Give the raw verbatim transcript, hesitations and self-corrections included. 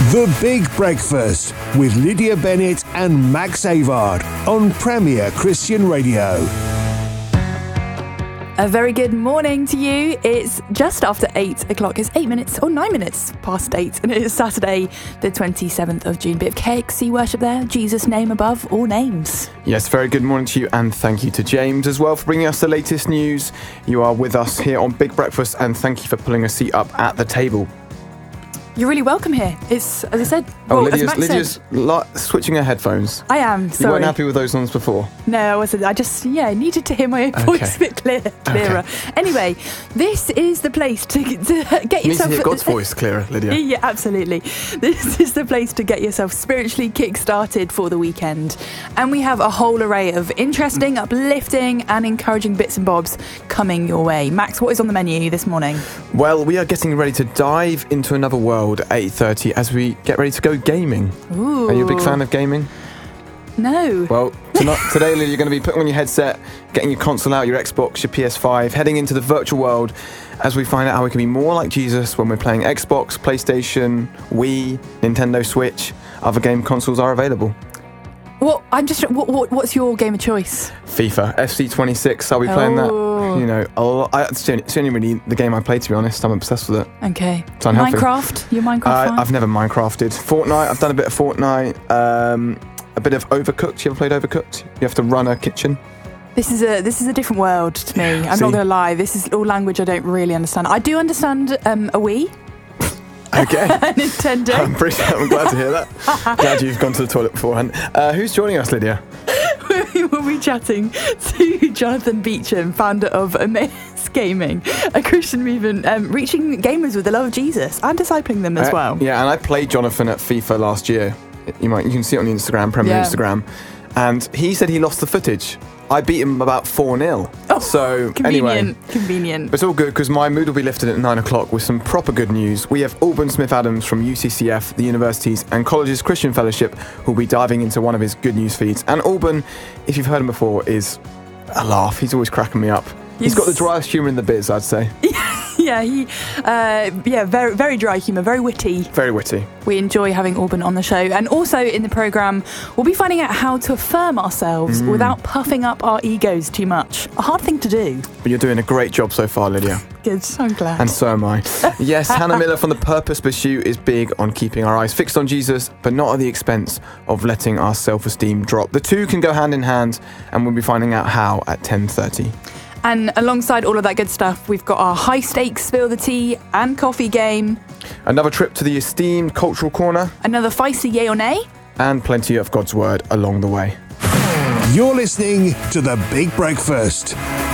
The Big Breakfast with Lydia Bennett and Max Avard on Premier Christian Radio. A very good morning to you. It's just after eight o'clock. It's eight minutes or nine minutes past eight, and it is Saturday, the twenty-seventh of June. Bit of K X C worship there. Jesus' name above all names. Yes, very good morning to you, and thank you to James as well for bringing us the latest news. You are with us here on Big Breakfast, and thank you for pulling a seat up at the table. You're really welcome here. It's, as I said, Oh, well, Lydia's, as Max Lydia's said, lo- switching her headphones. I am, sorry. You weren't happy with those ones before? No, I wasn't. I just, yeah, needed to hear my own voice Okay. a bit clear, clearer. Okay. Anyway, this is the place to, to get You need yourself... to hear God's voice clearer, Lydia. Yeah, absolutely. This is the place to get yourself spiritually kick-started for the weekend. And we have a whole array of interesting, uplifting and encouraging bits and bobs coming your way. Max, what is on the menu this morning? Well, we are getting ready to dive into another world at eight thirty as we get ready to go gaming. Ooh. Are you a big fan of gaming? No. Well, tonight, today, Lydia, you're going to be putting on your headset, getting your console out, your Xbox, your P S five, heading into the virtual world as we find out how we can be more like Jesus when we're playing Xbox, PlayStation, Wii, Nintendo Switch. Other game consoles are available. What? I'm just. What, what, what's your game of choice? FIFA, F C twenty-six, I'll be playing Oh. that. You know, a lot, I, it's, the only, it's the only really the game I play, to be honest. I'm obsessed with it. Okay. It's unhealthy. Minecraft? You're Minecraft Uh, fan? I've never Minecrafted. Fortnite, I've done a bit of Fortnite. Um, a bit of Overcooked. You ever played Overcooked? You have to run a kitchen. This is a this is a different world to me. I'm See? not going to lie. This is all language I don't really understand. I do understand um, a Wii, Okay. a Nintendo. I'm, pretty, I'm glad to hear that. Glad you've gone to the toilet beforehand. Uh, who's joining us, Lydia? We will be chatting to Jonathan Beecham, founder of Emmaus Gaming, a Christian movement um, reaching gamers with the love of Jesus and discipling them as Uh, well. Yeah, and I played Jonathan at FIFA last year. You might you can see it on the Instagram, Premier Yeah. Instagram. And he said he lost the footage. I beat him about four nil. Oh, so Convenient, anyway, convenient. but it's all good because my mood will be lifted at nine o'clock with some proper good news. We have Auburn Smith-Adams from U C C F, the universities and colleges Christian Fellowship, who'll be diving into one of his good news feeds. And Auburn, if you've heard him before, is a laugh. He's always cracking me up. He's got the He's- driest humour in the biz, I'd say. Yeah, he, uh, yeah, very, very dry humour, very witty. Very witty. We enjoy having Auburn on the show. And also in the programme, we'll be finding out how to affirm ourselves Mm. without puffing up our egos too much. A hard thing to do. But you're doing a great job so far, Lydia. Good, I'm glad. And so am I. Yes, Hannah Miller from The Purpose Pursuit is big on keeping our eyes fixed on Jesus, but not at the expense of letting our self-esteem drop. The two can go hand in hand, and we'll be finding out how at ten thirty. And alongside all of that good stuff, we've got our high-stakes spill the tea and coffee game, Another trip to the esteemed Cultural Corner, another feisty yay or nay. and plenty of God's Word along the way. You're listening to The Big Breakfast